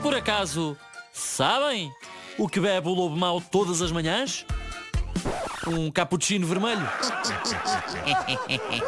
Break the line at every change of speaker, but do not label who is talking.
Por acaso, sabem o que bebe o lobo mau todas as manhãs? Um cappuccino vermelho.